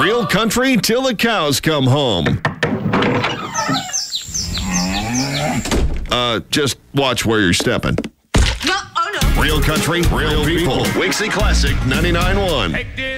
Real country till the cows come home. Just watch where you're stepping. No, oh no. Real country, real people. Wixie Classic 99.1.